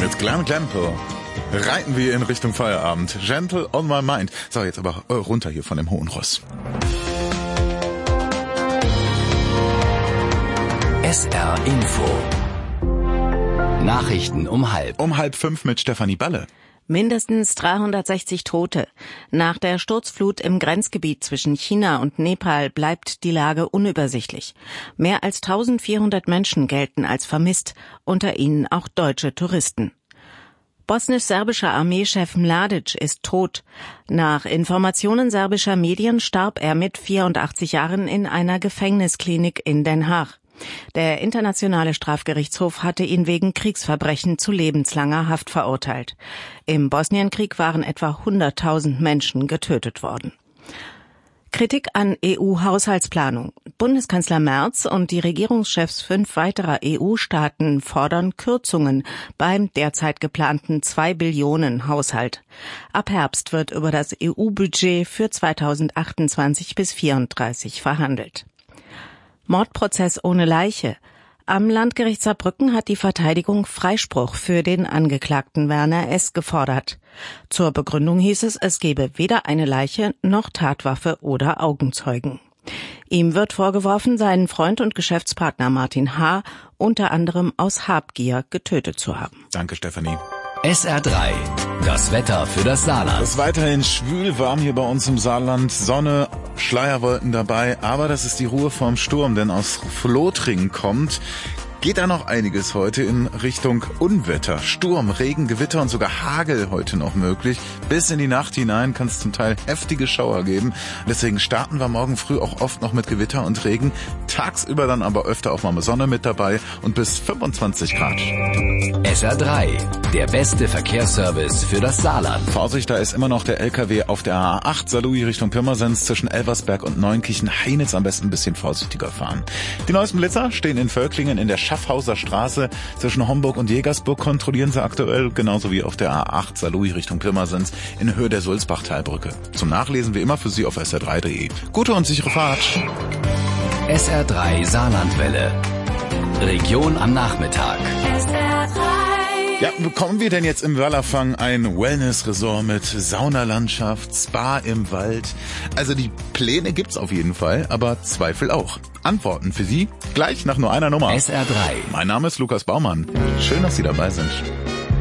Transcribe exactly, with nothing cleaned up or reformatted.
Mit Glam Glampo reiten wir in Richtung Feierabend. Gentle on my mind. So, jetzt aber äh, runter hier von dem hohen Ross. S R Info. Nachrichten um halb. Um halb fünf mit Stefanie Balle. Mindestens dreihundertsechzig Tote. Nach der Sturzflut im Grenzgebiet zwischen China und Nepal bleibt die Lage unübersichtlich. Mehr als eintausendvierhundert Menschen gelten als vermisst, unter ihnen auch deutsche Touristen. Bosnisch-serbischer Armeechef Mladic ist tot. Nach Informationen serbischer Medien starb er mit vierundachtzig Jahren in einer Gefängnisklinik in Den Haag. Der Internationale Strafgerichtshof hatte ihn wegen Kriegsverbrechen zu lebenslanger Haft verurteilt. Im Bosnienkrieg waren etwa hunderttausend Menschen getötet worden. Kritik an E U-Haushaltsplanung. Bundeskanzler Merz und die Regierungschefs fünf weiterer E U-Staaten fordern Kürzungen beim derzeit geplanten zwei Billionen Haushalt. Ab Herbst wird über das E U-Budget für zweitausendachtundzwanzig bis vierunddreißig verhandelt. Mordprozess ohne Leiche. Am Landgericht Saarbrücken hat die Verteidigung Freispruch für den Angeklagten Werner S. gefordert. Zur Begründung hieß es, es gebe weder eine Leiche noch Tatwaffe oder Augenzeugen. Ihm wird vorgeworfen, seinen Freund und Geschäftspartner Martin H. unter anderem aus Habgier getötet zu haben. Danke, Stefanie. S R drei. Das Wetter für das Saarland. Es ist weiterhin schwül warm hier bei uns im Saarland. Sonne, Schleierwolken dabei. Aber das ist die Ruhe vorm Sturm, denn aus Vlotringen kommt, geht da noch einiges heute in Richtung Unwetter. Sturm, Regen, Gewitter und sogar Hagel heute noch möglich. Bis in die Nacht hinein kann es zum Teil heftige Schauer geben. Deswegen starten wir morgen früh auch oft noch mit Gewitter und Regen. Tagsüber dann aber öfter auch mal Sonne mit dabei und bis fünfundzwanzig Grad. S R drei. Der beste Verkehrsservice für das Saarland. Vorsicht, da ist immer noch der L K W auf der A acht Saarlouis Richtung Pirmasens zwischen Elversberg und Neunkirchen. Heinitz am besten ein bisschen vorsichtiger fahren. Die neuesten Blitzer stehen in Völklingen in der Schaffhauser Straße zwischen Homburg und Jägersburg. Kontrollieren sie aktuell, genauso wie auf der A acht Saarlouis Richtung Pirmasens in Höhe der Sulzbachtalbrücke. Zum Nachlesen wie immer für Sie auf S R drei punkt de. Gute und sichere Fahrt. S R drei Saarlandwelle. Region am Nachmittag. S R drei. Ja, bekommen wir denn jetzt im Wallerfang ein Wellness-Resort mit Saunalandschaft, Spa im Wald? Also die Pläne gibt's auf jeden Fall, aber Zweifel auch. Antworten für Sie gleich nach nur einer Nummer. S R drei. Mein Name ist Lukas Baumann. Schön, dass Sie dabei sind.